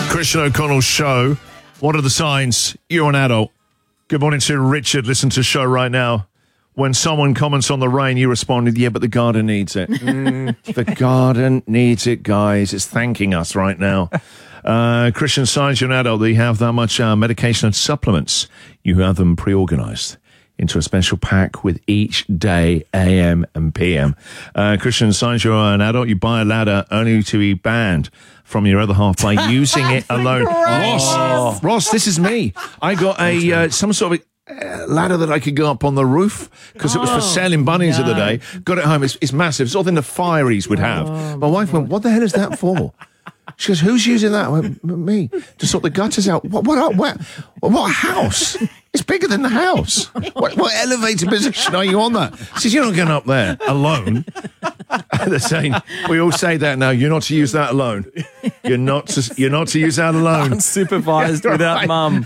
Christian O'Connell's show. What are the signs? You're an adult. Good morning to Richard. Listen to the show right now. When someone comments on the rain, you responded, yeah, but the garden needs it. The garden needs it, guys. It's thanking us right now. Christian signs, you're an adult. You have that much medication and supplements. You have them pre-organized into a special pack with each day, AM and PM. Christian signs, you're an adult. You buy a ladder only to be banned from your other half by using it alone. Ross, this is me. I got a some sort of ladder that I could go up on the roof because it was for sale in Bunnings the other day. Got it home. It's massive. It's all in the Fireys would have. My wife went, what the hell is that for? She goes, who's using that? I went, me. To sort the gutters out. What house? It's bigger than the house. What elevator position are you on that? She says, you're not going up there alone. They're saying, we all say that now. You're not to use that alone. You're not to use that alone. Unsupervised without mum.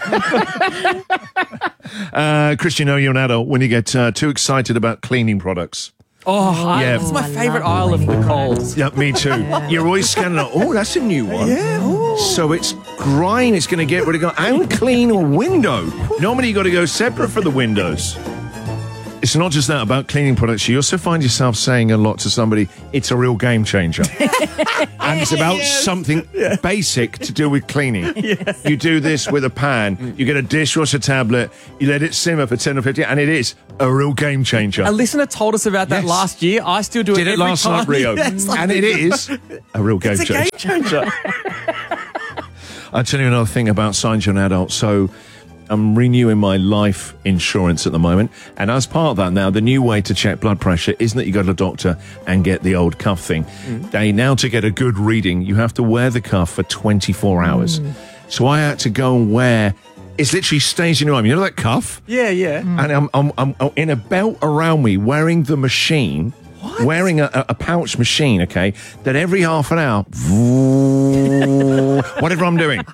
Christian, you're an adult when you get too excited about cleaning products. Oh, yeah. It's my favourite aisle of the Coles. Yeah, me too. Yeah. You're always scanning it. Oh, that's a new one. Yeah. Ooh. So it's grime. It's going to get rid of and clean a window. Normally you got to go separate for the windows. It's not just that about cleaning products. You also find yourself saying a lot to somebody, it's a real game changer. And it's about something basic to do with cleaning. Yes. You do this with a pan. You get a dishwasher tablet. You let it simmer for 10 or 15, and it is a real game changer. A listener told us about that last year. I still do it every time. Did it last night, Rio. Yes, and it is a real game changer. It's a game changer. I'll tell you another thing about signs you're an adult. So I'm renewing my life insurance at the moment, and as part of that now, the new way to check blood pressure isn't that you go to the doctor and get the old cuff thing. Now to get a good reading, you have to wear the cuff for 24 hours. So I had to go and wear, it literally stays in your arm. You know that cuff? Yeah. And I'm in a belt around me wearing the machine. What? Wearing a pouch machine, okay, that every half an hour, whatever I'm doing,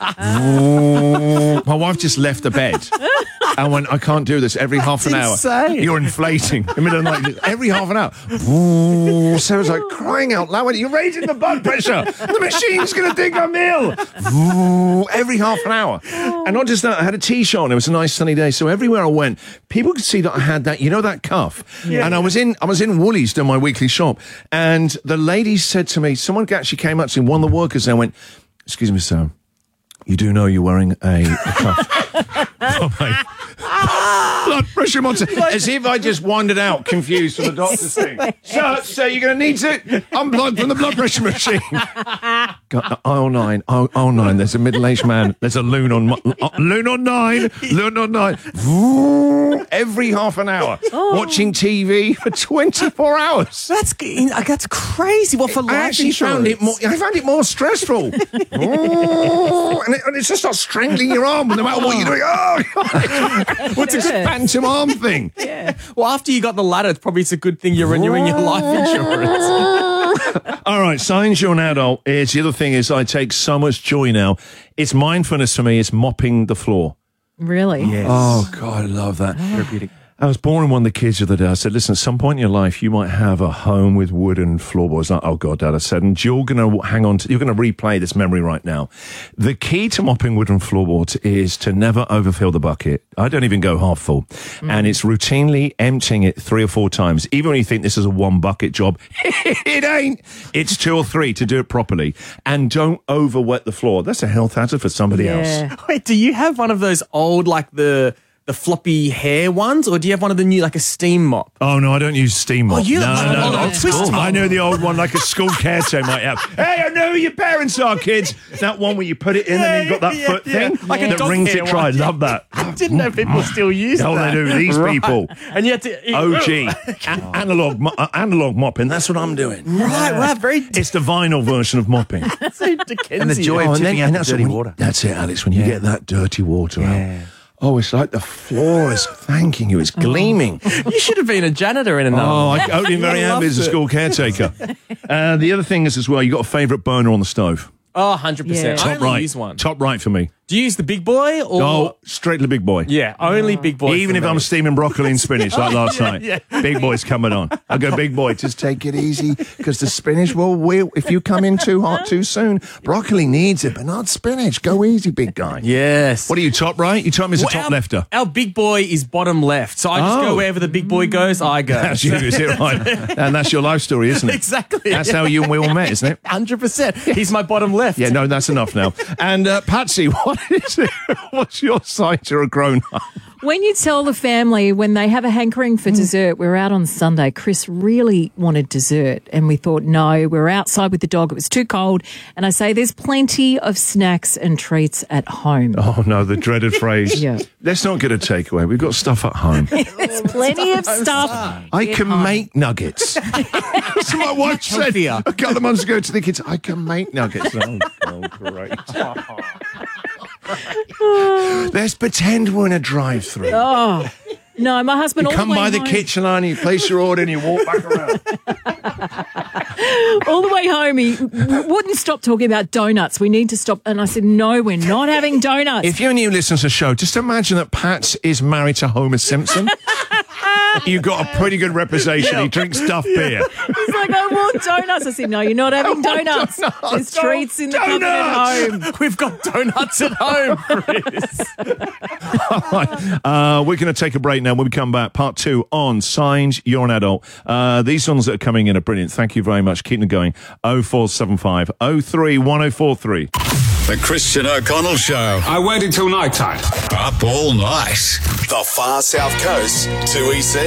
my wife just left the bed and went, I can't do this every half an hour. You're inflating. In the middle of the night, every half an hour. Sarah's like crying out loud, you're raising the blood pressure. The machine's going to dig a meal. Every half an hour. And not just that, I had a t-shirt on. It was a nice sunny day. So everywhere I went, people could see that I had that, you know, that cuff. Yeah. And I was in Woolies doing my weekly shop, and the lady said to me, someone actually came up to me, one of the workers, and went, excuse me, sir, you do know you're wearing a cuff. Oh, my blood pressure monster. As if I just wandered out confused from the doctor's thing. So you're going to need to unplug from the blood pressure machine. Aisle 9, aisle 9, there's a middle-aged man, there's a loon on 9, every half an hour, watching TV for 24 hours. That's crazy. What for life insurance? I found it more stressful. And it just starts strangling your arm no matter what you're doing. What's this phantom arm thing? Yeah. Well, after you got the ladder, it's a good thing you're renewing your life insurance. All right, signs you're an adult is, the other thing is I take so much joy now. It's mindfulness for me. It's mopping the floor. Really? Yes. Oh, God, I love that. Therapeutic. I was boring one of the kids the other day. I said, listen, at some point in your life, you might have a home with wooden floorboards. Like, oh, God, Dad, I said, and you're going to you're going to replay this memory right now. The key to mopping wooden floorboards is to never overfill the bucket. I don't even go half full. And it's routinely emptying it 3 or 4 times. Even when you think this is a 1 bucket job, it ain't. It's 2 or 3 to do it properly. And don't over wet the floor. That's a health hazard for somebody else. Wait, do you have one of those old, like the floppy hair ones, or do you have one of the new, like a steam mop? Oh, no, I don't use steam mop. Oh, you no. I know the old one, like a school caretaker might have. Hey, I know who your parents are, kids. That one where you put it in and then you've got that foot thing like a that dog rings hair it dry. one. Love that. I didn't know people still use that. Oh, they do. These people. And you had to... OG. Analog mopping. That's what I'm doing. Right. Well, It's the vinyl version of mopping. so Dickensian. And the joy of tipping out the dirty water. That's it, Alex, when you get that dirty water out. Oh, it's like the floor is thanking you. It's gleaming. You should have been a janitor in another. Oh, I only very happy as a school caretaker. The other thing is as well, you got a favourite burner on the stove. Oh, 100%. Yeah. I Top only right. use one. Top right for me. Do you use the big boy or? Oh, straight to the big boy. Yeah, only big boy. Even if I'm steaming broccoli and spinach like last night, big boy's coming on. I go, big boy, just take it easy because the spinach will. If you come in too hot too soon, broccoli needs it, but not spinach. Go easy, big guy. Yes. What are you, top right? You told me as a top lefter. Our big boy is bottom left, so I just go wherever the big boy goes, I go. That's you, is it right? And that's your life story, isn't it? Exactly. That's how you and we all met, isn't it? 100%. He's my bottom left. Yeah, no, that's enough now. And Patsy, what is it? What's your sign you're a grown-up? When you tell the family when they have a hankering for dessert, we were out on Sunday. Chris really wanted dessert and we thought, no, we were outside with the dog. It was too cold. And I say there's plenty of snacks and treats at home. Oh, no, the dreaded phrase. Yeah. Let's not get a takeaway. We've got stuff at home. There's plenty of stuff. I can make nuggets. That's what my wife said healthier. a couple of months ago to the kids. I can make nuggets. Oh great. Let's pretend we're in a drive-through. Oh, no, my husband You come all the way by the home, kitchen line, you place your order and you walk back around. all the way home, he wouldn't stop talking about donuts. We need to stop. And I said, no, we're not having donuts. If you're a new listener to the show, just imagine that Pat is married to Homer Simpson. You've got a pretty good reputation. He drinks Duff beer. He's like, I want donuts. I said, no, you're not having donuts. There's treats in the cupboard at home. We've got donuts at home, Chris. All right. We're going to take a break now. When we come back, part 2 on Signs You're an Adult. These ones that are coming in are brilliant. Thank you very much. Keep them going. 0475 03 1043. The Christian O'Connell Show. I waited till night time. Up all night. The far south coast to EC.